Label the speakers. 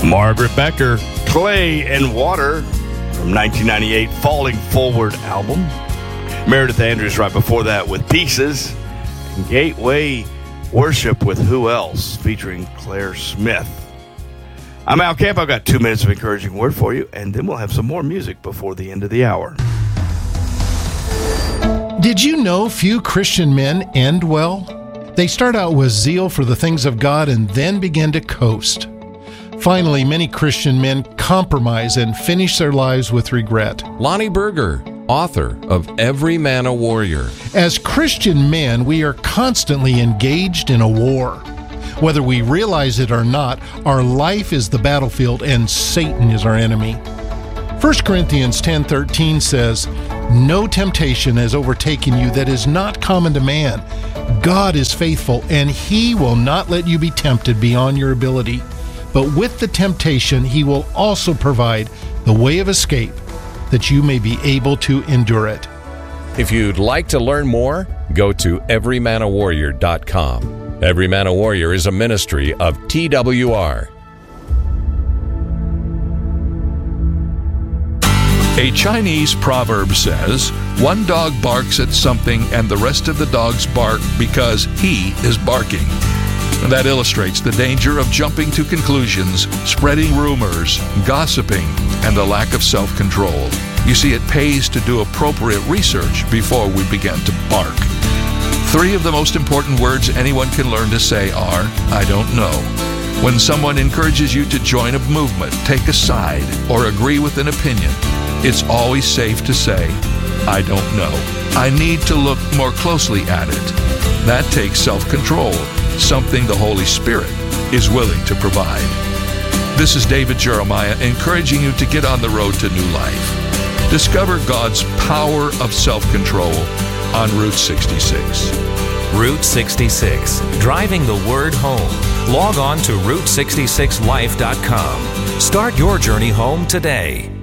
Speaker 1: Margaret Becker, Clay and Water from 1998 Falling Forward album. Meredith Andrews right before that with Pieces. And Gateway Worship with Who Else featuring Claire Smith. I'm Al Camp. I've got 2 minutes of encouraging word for you, and then we'll have some more music before the end of the hour.
Speaker 2: Did you know few Christian men end well? They start out with zeal for the things of God and then begin to coast. Finally, many Christian men compromise and finish their lives with regret.
Speaker 3: Lonnie Berger, author of Every Man a Warrior.
Speaker 2: As Christian men, we are constantly engaged in a war. Whether we realize it or not, our life is the battlefield and Satan is our enemy. 1 Corinthians 10:13 says, "No temptation has overtaken you that is not common to man. God is faithful, and He will not let you be tempted beyond your ability. But with the temptation, He will also provide the way of escape, that you may be able to endure it."
Speaker 3: If you'd like to learn more, go to everymanawarrior.com. Every Man a Warrior is a ministry of TWR.
Speaker 4: A Chinese proverb says, "One dog barks at something and the rest of the dogs bark because he is barking." And that illustrates the danger of jumping to conclusions, spreading rumors, gossiping, and a lack of self-control. You see, it pays to do appropriate research before we begin to bark. 3 of the most important words anyone can learn to say are, "I don't know." When someone encourages you to join a movement, take a side, or agree with an opinion, it's always safe to say, "I don't know. I need to look more closely at it." That takes self-control, something the Holy Spirit is willing to provide. This is David Jeremiah encouraging you to get on the road to new life. Discover God's power of self-control on Route 66.
Speaker 5: Route 66, driving the word home. Log on to Route66Life.com. Start your journey home today.